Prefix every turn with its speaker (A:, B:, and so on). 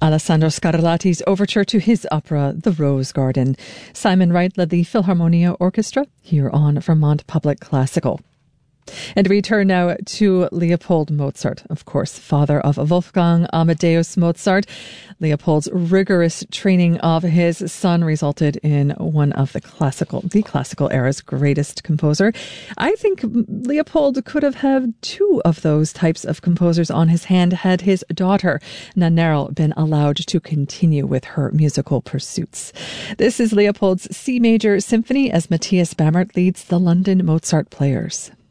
A: Alessandro Scarlatti's overture to his opera, The Rose Garden. Simon Wright led the Philharmonia Orchestra here on Vermont Public Classical. And we turn now to Leopold Mozart, of course, father of Wolfgang Amadeus Mozart. Leopold's rigorous training of his son resulted in one of the classical era's greatest composer. I think Leopold could have had two of those types of composers on his hand had his daughter, Nannerl, been allowed to continue with her musical pursuits. This is Leopold's C Major Symphony as Matthias Bamert leads the London Mozart Players.